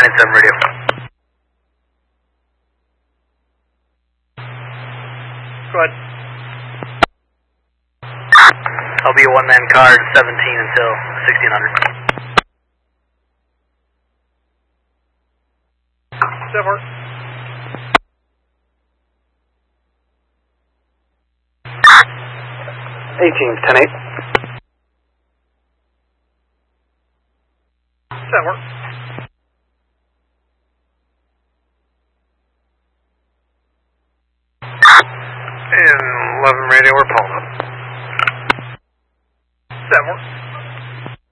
97 radio. Go ahead. I'll be a one-man card 17 until 1600. 7. 18, 10-8. 7. And 11 radio, we're pulling up. 7.